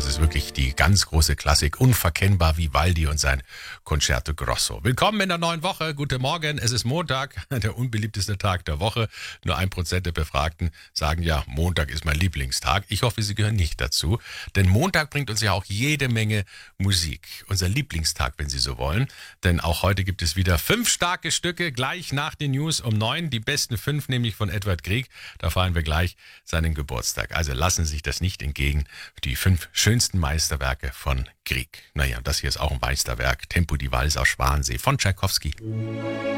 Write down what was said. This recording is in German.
das ist wirklich die ganz große Klassik. Unverkennbar Vivaldi und sein Concerto Grosso. Willkommen in der neuen Woche. Guten Morgen. Es ist Montag, der unbeliebteste Tag der Woche. Nur 1% der Befragten sagen ja, Montag ist mein Lieblingstag. Ich hoffe, Sie gehören nicht dazu. Denn Montag bringt uns ja auch jede Menge Musik. Unser Lieblingstag, wenn Sie so wollen. Denn auch heute gibt es wieder 5 starke Stücke, gleich nach den News um 9. Die besten 5 nämlich von Edward Grieg. Da feiern wir gleich seinen Geburtstag. Also lassen Sie sich das nicht entgegen. Die 5 schönsten Meisterwerke von Grieg. Naja, das hier ist auch ein Meisterwerk. Tempo die Walz aus Schwansee von Tschaikowski.